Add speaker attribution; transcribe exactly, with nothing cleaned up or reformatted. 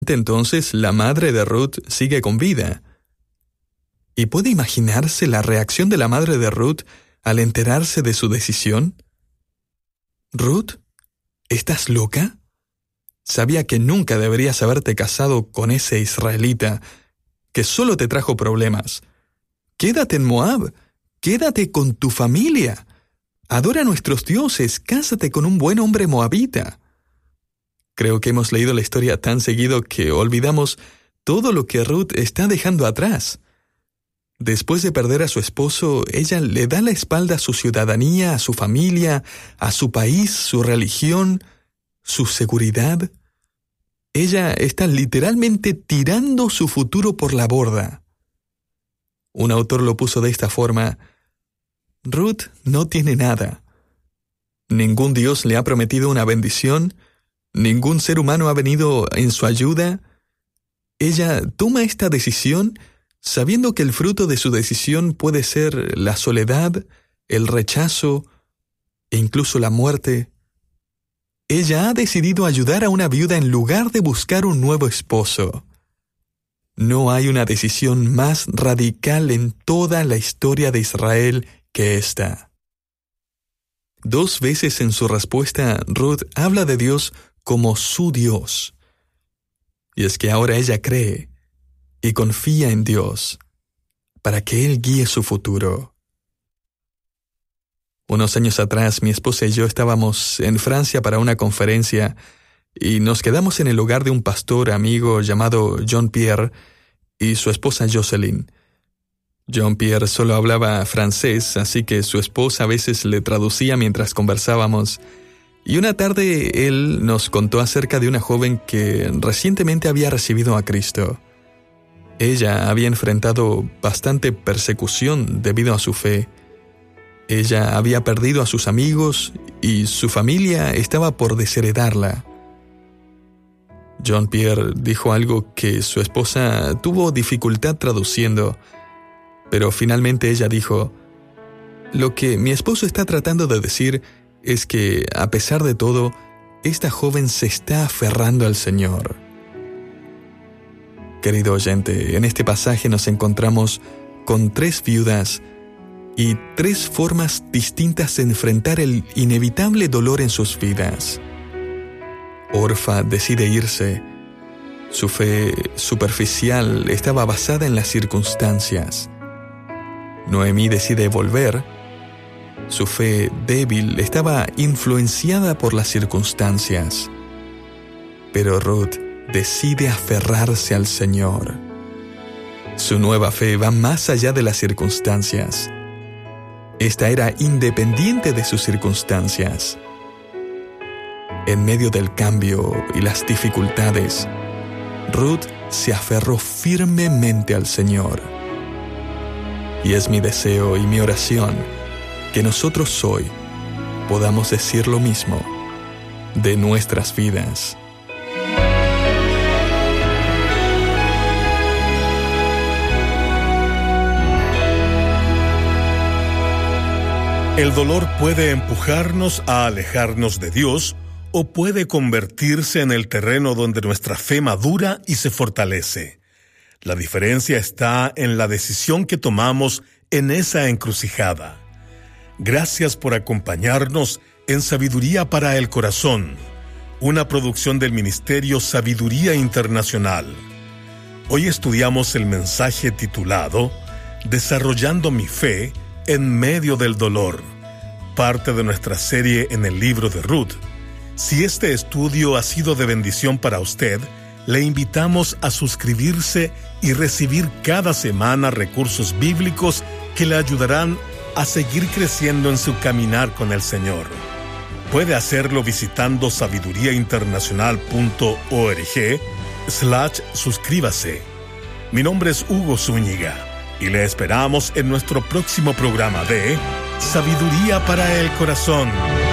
Speaker 1: Entonces, la madre de Ruth sigue con vida. ¿Y puede imaginarse la reacción de la madre de Ruth al enterarse de su decisión? «Ruth, ¿estás loca? Sabía que nunca deberías haberte casado con ese israelita, que solo te trajo problemas. Quédate en Moab, quédate con tu familia. Adora a nuestros dioses, cásate con un buen hombre moabita». Creo que hemos leído la historia tan seguido que olvidamos todo lo que Ruth está dejando atrás. Después de perder a su esposo, ella le da la espalda a su ciudadanía, a su familia, a su país, su religión, su seguridad. Ella está literalmente tirando su futuro por la borda. Un autor lo puso de esta forma: Ruth no tiene nada. Ningún Dios le ha prometido una bendición, ningún ser humano ha venido en su ayuda. Ella toma esta decisión sabiendo que el fruto de su decisión puede ser la soledad, el rechazo e incluso la muerte. Ella ha decidido ayudar a una viuda en lugar de buscar un nuevo esposo. No hay una decisión más radical en toda la historia de Israel que esta. Dos veces en su respuesta, Ruth habla de Dios como su Dios. Y es que ahora ella cree y confía en Dios para que Él guíe su futuro. Unos años atrás, mi esposa y yo estábamos en Francia para una conferencia y nos quedamos en el hogar de un pastor amigo llamado Jean-Pierre y su esposa Jocelyn. Jean-Pierre solo hablaba francés, así que su esposa a veces le traducía mientras conversábamos. Y una tarde él nos contó acerca de una joven que recientemente había recibido a Cristo. Ella había enfrentado bastante persecución debido a su fe. Ella había perdido a sus amigos y su familia estaba por desheredarla. Jean-Pierre dijo algo que su esposa tuvo dificultad traduciendo, pero finalmente ella dijo: «Lo que mi esposo está tratando de decir es que, a pesar de todo, esta joven se está aferrando al Señor». Querido oyente, en este pasaje nos encontramos con tres viudas y tres formas distintas de enfrentar el inevitable dolor en sus vidas. Orfa decide irse. Su fe superficial estaba basada en las circunstancias. Noemí decide volver. Su fe débil estaba influenciada por las circunstancias. Pero Ruth decide aferrarse al Señor. Su nueva fe va más allá de las circunstancias. Esta era independiente de sus circunstancias. En medio del cambio y las dificultades, Ruth se aferró firmemente al Señor. Y es mi deseo y mi oración que nosotros hoy podamos decir lo mismo de nuestras vidas.
Speaker 2: El dolor puede empujarnos a alejarnos de Dios o puede convertirse en el terreno donde nuestra fe madura y se fortalece. La diferencia está en la decisión que tomamos en esa encrucijada. Gracias por acompañarnos en Sabiduría para el Corazón, una producción del Ministerio Sabiduría Internacional. Hoy estudiamos el mensaje titulado Desarrollando mi fe en medio del dolor, parte de nuestra serie en el libro de Ruth. Si este estudio ha sido de bendición para usted, le invitamos a suscribirse y recibir cada semana recursos bíblicos que le ayudarán a seguir creciendo en su caminar con el Señor. Puede hacerlo visitando sabiduriainternacional punto org slash suscríbase. Mi nombre es Hugo Zúñiga y le esperamos en nuestro próximo programa de Sabiduría para el Corazón.